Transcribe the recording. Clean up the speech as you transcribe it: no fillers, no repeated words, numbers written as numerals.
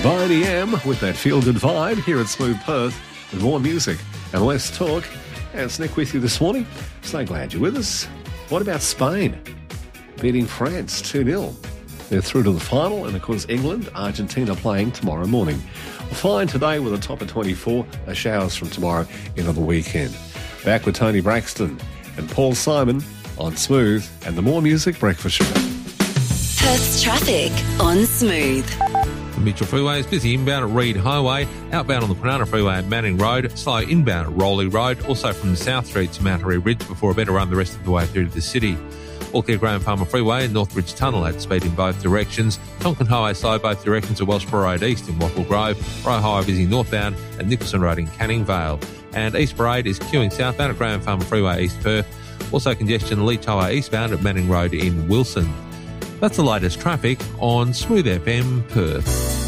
Boney M with that feel-good vibe here at Smooth Perth with more music and less talk. And it's Nick with you this morning. So glad you're with us. What about Spain beating France 2-0? They're through to the final, and of course England, Argentina playing tomorrow morning. Fine today with a top of 24, showers from tomorrow into the weekend. Back with Tony Braxton and Paul Simon on Smooth and the More Music Breakfast Show. Perth's traffic on Smooth. The Mitchell Freeway is busy inbound at Reed Highway, outbound on the Kwinana Freeway at Manning Road, slow inbound at Rowley Road, also from the South Street to Mount Harry Ridge before a better run the rest of the way through to the city. All clear Graham Palmer Freeway and Northbridge Tunnel at speed in both directions. Tonkin Highway slow both directions at Wellsborough Road East in Wattle Grove. Roe Highway busy northbound at Nicholson Road in Canning Vale. And East Parade is queuing southbound at Graham Palmer Freeway East Perth. Also congestion Leach Highway eastbound at Manning Road in Wilson. That's the latest traffic on Smooth FM Perth.